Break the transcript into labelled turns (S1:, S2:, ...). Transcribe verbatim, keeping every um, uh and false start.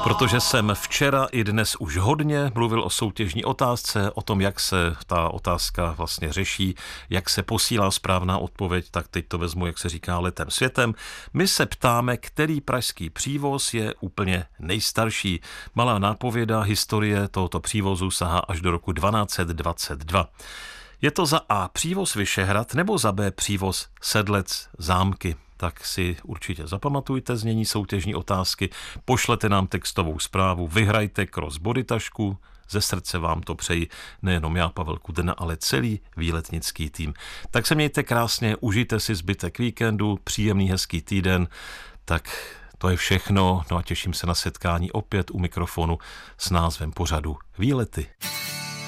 S1: Protože jsem včera i dnes už hodně mluvil o soutěžní otázce, o tom, jak se ta otázka vlastně řeší, jak se posílá správná odpověď, tak teď to vezmu, jak se říká, letem světem. My se ptáme, který pražský přívoz je úplně nejstarší. Malá nápověda, historie tohoto přívozu sahá až do roku dvanáct dvacet dva. Je to za A přívoz Vyšehrad nebo za B přívoz Sedlec Zámky? Tak si určitě zapamatujte znění soutěžní otázky, pošlete nám textovou zprávu, vyhrajte Cross Body tašku, ze srdce vám to přeji, nejenom já, Pavel Kudrna, ale celý výletnický tým. Tak se mějte krásně, užijte si zbytek víkendu, příjemný hezký týden, tak to je všechno, no a těším se na setkání opět u mikrofonu s názvem pořadu Výlety.